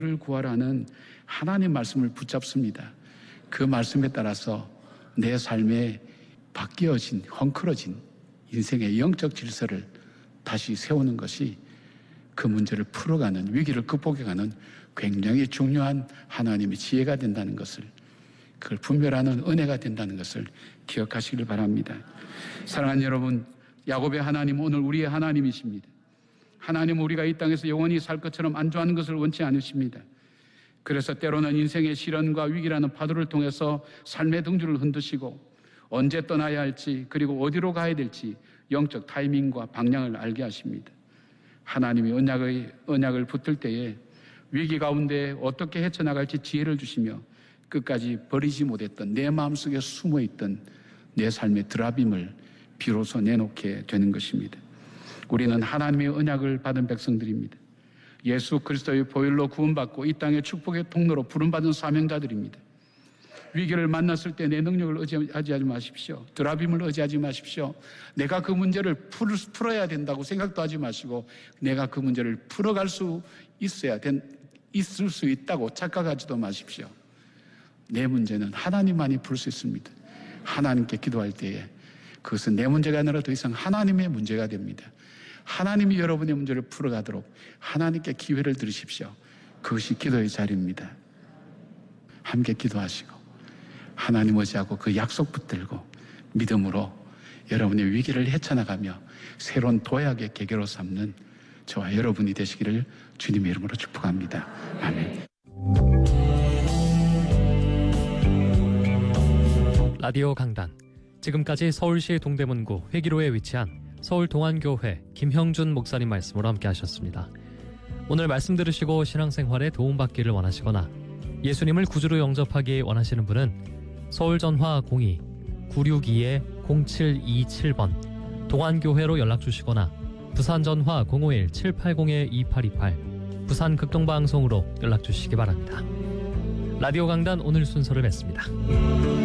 를 구하라는 하나님 말씀을 붙잡습니다. 그 말씀에 따라서 내 삶에 바뀌어진, 헝클어진 인생의 영적 질서를 다시 세우는 것이 그 문제를 풀어가는, 위기를 극복해가는 굉장히 중요한 하나님의 지혜가 된다는 것을, 그걸 분별하는 은혜가 된다는 것을 기억하시길 바랍니다. 사랑하는 여러분, 야곱의 하나님은 오늘 우리의 하나님이십니다. 하나님은 우리가 이 땅에서 영원히 살 것처럼 안주하는 것을 원치 않으십니다. 그래서 때로는 인생의 시련과 위기라는 파도를 통해서 삶의 등줄을 흔드시고 언제 떠나야 할지, 그리고 어디로 가야 될지 영적 타이밍과 방향을 알게 하십니다. 하나님이 언약을 붙들 때에 위기 가운데 어떻게 헤쳐나갈지 지혜를 주시며 끝까지 버리지 못했던, 내 마음속에 숨어있던 내 삶의 드라빔을 비로소 내놓게 되는 것입니다. 우리는 하나님의 언약을 받은 백성들입니다. 예수 그리스도의 보혈로 구원받고 이 땅의 축복의 통로로 부름받은 사명자들입니다. 위기를 만났을 때 내 능력을 의지하지 마십시오. 드라빔을 의지하지 마십시오. 내가 그 문제를 풀어야 된다고 생각도 하지 마시고, 내가 그 문제를 풀어갈 수 있을 수 있다고 착각하지도 마십시오. 내 문제는 하나님만이 풀 수 있습니다. 하나님께 기도할 때에 그것은 내 문제가 아니라 더 이상 하나님의 문제가 됩니다. 하나님이 여러분의 문제를 풀어가도록 하나님께 기회를 드리십시오. 그것이 기도의 자리입니다. 함께 기도하시고 하나님 의지하고 그 약속 붙들고 믿음으로 여러분의 위기를 헤쳐나가며 새로운 도약의 계기로 삼는 저와 여러분이 되시기를 주님의 이름으로 축복합니다. 아멘. 라디오 강단, 지금까지 서울시 동대문구 회기로에 위치한 서울동안교회 김형준 목사님 말씀으로 함께 하셨습니다. 오늘 말씀 들으시고 신앙생활에 도움받기를 원하시거나 예수님을 구주로 영접하기 원하시는 분은 서울전화 02-962-0727번 동안교회로 연락주시거나 부산전화 051-780-2828 부산극동방송으로 연락주시기 바랍니다. 라디오 강단 오늘 순서를 맺습니다.